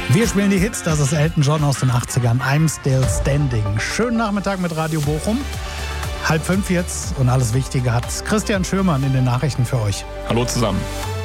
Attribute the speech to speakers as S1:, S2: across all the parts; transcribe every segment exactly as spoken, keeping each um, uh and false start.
S1: Wir spielen die Hits, das ist Elton John aus den achtzigern, I'm Still Standing. Schönen Nachmittag mit Radio Bochum. Halb fünf jetzt und alles Wichtige hat Christian Schürmann in den Nachrichten für euch.
S2: Hallo zusammen.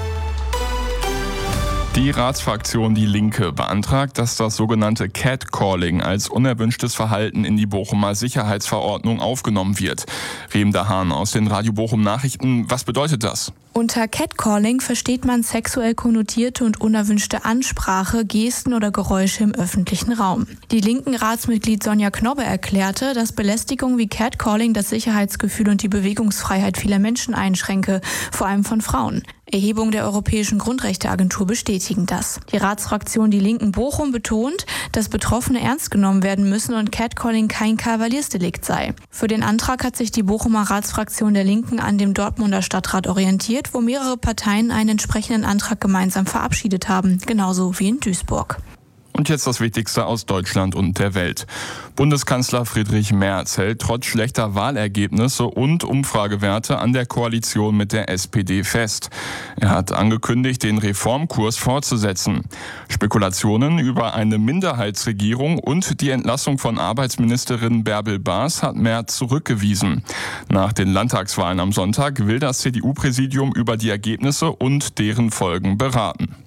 S2: Die Ratsfraktion Die Linke beantragt, dass das sogenannte Catcalling als unerwünschtes Verhalten in die Bochumer Sicherheitsverordnung aufgenommen wird. Rem Dahan aus den Radio Bochum Nachrichten. Was bedeutet das?
S3: Unter Catcalling versteht man sexuell konnotierte und unerwünschte Ansprache, Gesten oder Geräusche im öffentlichen Raum. Die linken Ratsmitglied Sonja Knobbe erklärte, dass Belästigung wie Catcalling das Sicherheitsgefühl und die Bewegungsfreiheit vieler Menschen einschränke, vor allem von Frauen. Erhebungen der Europäischen Grundrechteagentur bestätigen das. Die Ratsfraktion Die Linken Bochum betont, dass Betroffene ernst genommen werden müssen und Catcalling kein Kavaliersdelikt sei. Für den Antrag hat sich die Bochumer Ratsfraktion der Linken an dem Dortmunder Stadtrat orientiert, wo mehrere Parteien einen entsprechenden Antrag gemeinsam verabschiedet haben, genauso wie in Duisburg.
S2: Und jetzt das Wichtigste aus Deutschland und der Welt. Bundeskanzler Friedrich Merz hält trotz schlechter Wahlergebnisse und Umfragewerte an der Koalition mit der S P D fest. Er hat angekündigt, den Reformkurs fortzusetzen. Spekulationen über eine Minderheitsregierung und die Entlassung von Arbeitsministerin Bärbel Baas hat Merz zurückgewiesen. Nach den Landtagswahlen am Sonntag will das C D U-Präsidium über die Ergebnisse und deren Folgen beraten.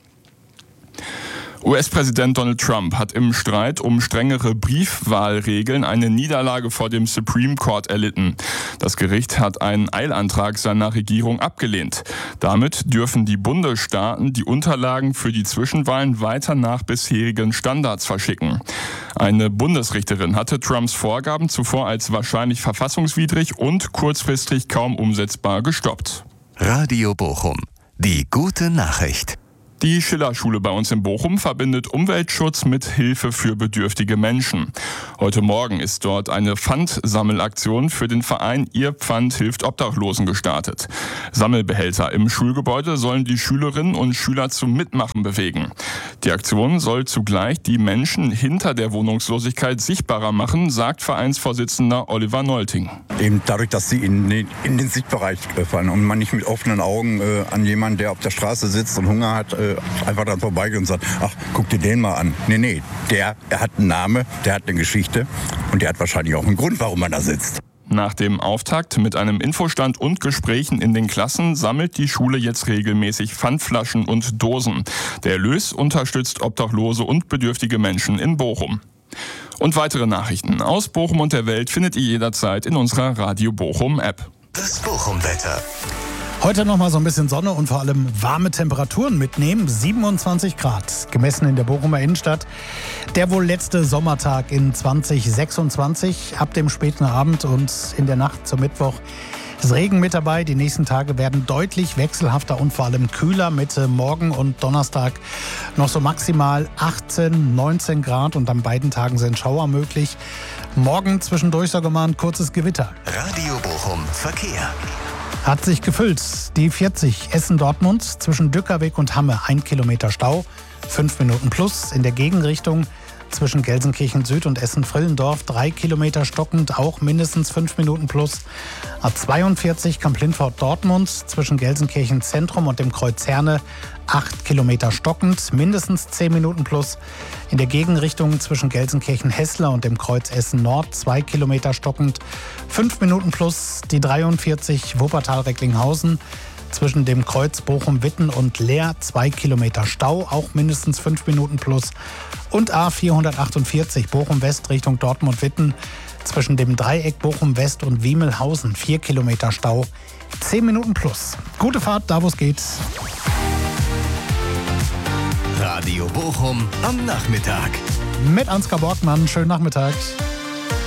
S2: U S-Präsident Donald Trump hat im Streit um strengere Briefwahlregeln eine Niederlage vor dem Supreme Court erlitten. Das Gericht hat einen Eilantrag seiner Regierung abgelehnt. Damit dürfen die Bundesstaaten die Unterlagen für die Zwischenwahlen weiter nach bisherigen Standards verschicken. Eine Bundesrichterin hatte Trumps Vorgaben zuvor als wahrscheinlich verfassungswidrig und kurzfristig kaum umsetzbar gestoppt.
S4: Radio Bochum, die gute Nachricht.
S2: Die Schiller-Schule bei uns in Bochum verbindet Umweltschutz mit Hilfe für bedürftige Menschen. Heute Morgen ist dort eine Pfandsammelaktion für den Verein Ihr Pfand hilft Obdachlosen gestartet. Sammelbehälter im Schulgebäude sollen die Schülerinnen und Schüler zum Mitmachen bewegen. Die Aktion soll zugleich die Menschen hinter der Wohnungslosigkeit sichtbarer machen, sagt Vereinsvorsitzender Oliver Nolting.
S5: Eben dadurch, dass sie in den, in den Sichtbereich fallen und man nicht mit offenen Augen äh, an jemanden, der auf der Straße sitzt und Hunger hat, äh, einfach dann vorbeigeht und sagt, ach, guck dir den mal an. Nee, nee, der, er hat einen Namen, der hat eine Geschichte und der hat wahrscheinlich auch einen Grund, warum man da sitzt.
S2: Nach dem Auftakt mit einem Infostand und Gesprächen in den Klassen sammelt die Schule jetzt regelmäßig Pfandflaschen und Dosen. Der Erlös unterstützt obdachlose und bedürftige Menschen in Bochum. Und weitere Nachrichten aus Bochum und der Welt findet ihr jederzeit in unserer Radio Bochum App.
S4: Das Bochum-Wetter.
S1: Heute noch mal so ein bisschen Sonne und vor allem warme Temperaturen mitnehmen. siebenundzwanzig Grad, gemessen in der Bochumer Innenstadt. Der wohl letzte Sommertag in zwanzig sechsundzwanzig. Ab dem späten Abend und in der Nacht zum Mittwoch ist Regen mit dabei. Die nächsten Tage werden deutlich wechselhafter und vor allem kühler. Mitte Morgen und Donnerstag noch so maximal achtzehn, neunzehn Grad und an beiden Tagen sind Schauer möglich. Morgen zwischendurch sogar mal ein kurzes Gewitter.
S4: Radio Bochum Verkehr.
S1: Hat sich gefüllt. Die vierzig Essen-Dortmund zwischen Dückerweg und Hamme. Ein Kilometer Stau, fünf Minuten plus. In der Gegenrichtung zwischen Gelsenkirchen Süd und Essen-Frillendorf drei Kilometer stockend, auch mindestens fünf Minuten plus. A zweiundvierzig Kamp-Lindfort-Dortmund zwischen Gelsenkirchen Zentrum und dem Kreuz Herne acht Kilometer stockend, mindestens zehn Minuten plus. In der Gegenrichtung zwischen Gelsenkirchen-Hessler und dem Kreuz Essen Nord zwei Kilometer stockend, fünf Minuten plus. Die dreiundvierzig Wuppertal-Recklinghausen zwischen dem Kreuz Bochum-Witten und Leer zwei Kilometer Stau, auch mindestens fünf Minuten plus. Und A vierhundertachtundvierzig Bochum-West Richtung Dortmund-Witten zwischen dem Dreieck Bochum-West und Wiemelhausen vier Kilometer Stau, zehn Minuten plus. Gute Fahrt, da wo es geht.
S4: Radio Bochum am Nachmittag.
S1: Mit Ansgar Borgmann, schönen Nachmittag.